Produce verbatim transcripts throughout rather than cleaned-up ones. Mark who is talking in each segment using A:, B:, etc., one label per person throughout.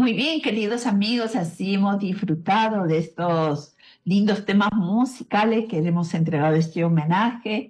A: Muy bien, queridos amigos, así hemos disfrutado de estos lindos temas musicales que le hemos entregado este homenaje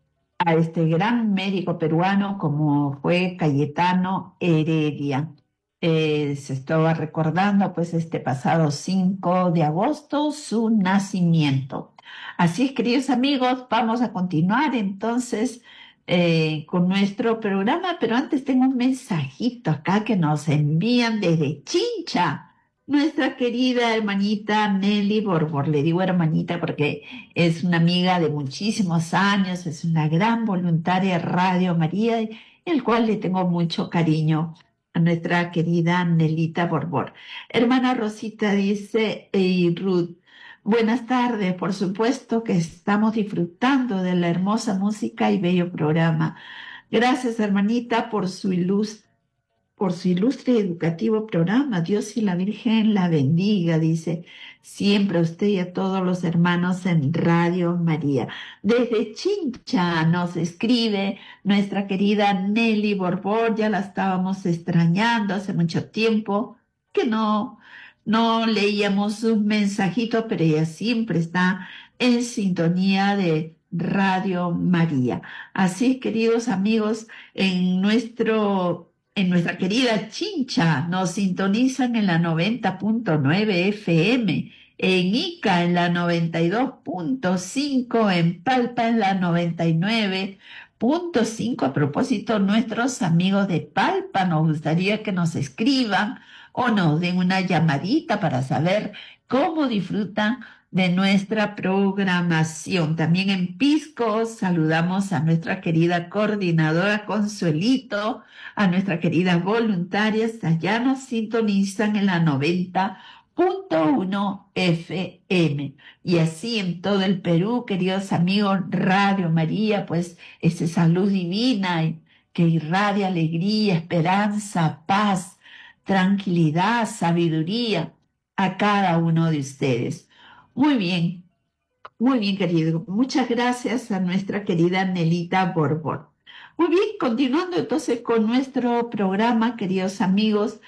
A: a este gran médico peruano como fue Cayetano Heredia. Eh, se estaba recordando pues este pasado cinco de agosto su nacimiento. Así es, queridos amigos, vamos a continuar entonces eh, con nuestro programa, pero antes tengo un mensajito acá que nos envían desde Chincha. Nuestra querida hermanita Nelly Borbor, le digo hermanita porque es una amiga de muchísimos años, es una gran voluntaria de Radio María, el cual le tengo mucho cariño a nuestra querida Nelita Borbor. Hermana Rosita dice, y Ruth, buenas tardes, por supuesto que estamos disfrutando de la hermosa música y bello programa. Gracias, hermanita, por su ilustre por su ilustre y educativo programa. Dios y la Virgen la bendiga, dice siempre a usted y a todos los hermanos en Radio María. Desde Chincha nos escribe nuestra querida Nelly Borbor, ya la estábamos extrañando hace mucho tiempo, que no, no leíamos un mensajito, pero ella siempre está en sintonía de Radio María. Así, queridos amigos, en nuestro en nuestra querida Chincha nos sintonizan en la noventa punto nueve F M, en Ica en la noventa y dos punto cinco, en Palpa en la noventa y nueve punto cinco. A propósito, nuestros amigos de Palpa, nos gustaría que nos escriban o nos den una llamadita para saber cómo disfrutan de nuestra programación. También en Pisco saludamos a nuestra querida coordinadora Consuelito, a nuestra querida voluntaria, allá nos sintonizan en la noventa punto uno F M. Y así en todo el Perú, queridos amigos, Radio María, pues es esa luz divina que irradia alegría, esperanza, paz, tranquilidad, sabiduría a cada uno de ustedes. Muy bien, muy bien, querido. Muchas gracias a nuestra querida Nelita Borbor. Muy bien, continuando entonces con nuestro programa, queridos amigos,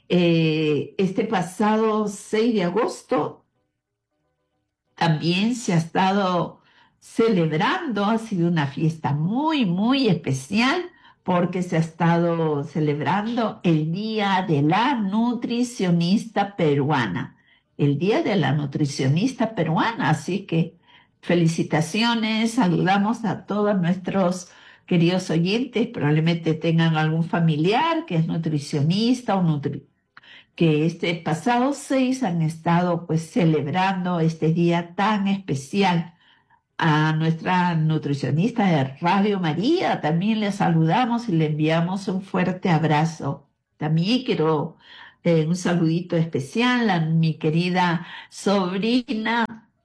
A: eh, este pasado seis de agosto también se ha estado celebrando, ha sido una fiesta muy, muy especial porque se ha estado celebrando el Día de la Nutricionista Peruana. El Día de la Nutricionista Peruana, así que felicitaciones, saludamos a todos nuestros queridos oyentes, probablemente tengan algún familiar que es nutricionista o nutri que este pasado seis han estado pues celebrando este día tan especial. A nuestra nutricionista de Radio María también le saludamos y le enviamos un fuerte abrazo. También quiero eh, un saludito especial a mi querida sobrina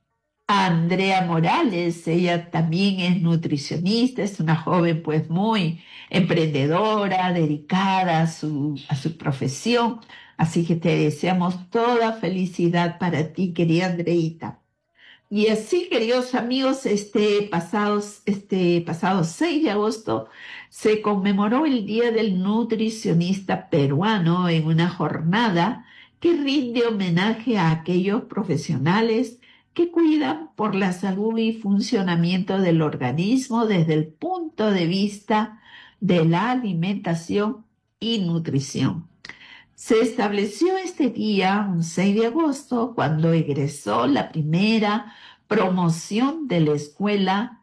A: Andrea Morales. Ella también es nutricionista, es una joven pues muy emprendedora, dedicada a su, a su profesión. Así que te deseamos toda felicidad para ti, querida Andreita. Y así, queridos amigos, este pasado, este pasado seis de agosto se conmemoró el Día del Nutricionista Peruano en una jornada que rinde homenaje a aquellos profesionales que cuidan por la salud y funcionamiento del organismo desde el punto de vista de la alimentación y nutrición. Se estableció este día, un seis de agosto, cuando egresó la primera promoción de la Escuela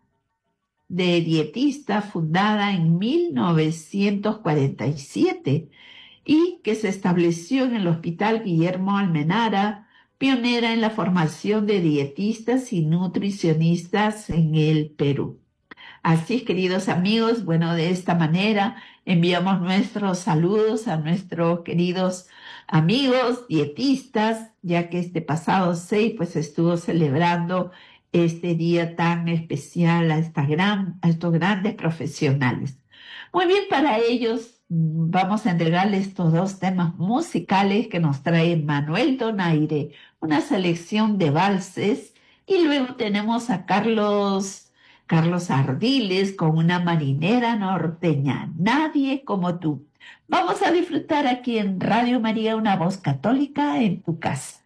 A: de Dietista fundada en mil novecientos cuarenta y siete y que se estableció en el Hospital Guillermo Almenara, pionera en la formación de dietistas y nutricionistas en el Perú. Así, queridos amigos, bueno, de esta manera enviamos nuestros saludos a nuestros queridos amigos dietistas, ya que este pasado seis pues estuvo celebrando este día tan especial a, esta gran, a estos grandes profesionales. Muy bien, para ellos vamos a entregarles estos dos temas musicales que nos trae Manuel Donaire, una selección de valses, y luego tenemos a Carlos... Carlos Ardiles con una marinera norteña, Nadie como tú. Vamos a disfrutar aquí en Radio María una voz católica en tu casa.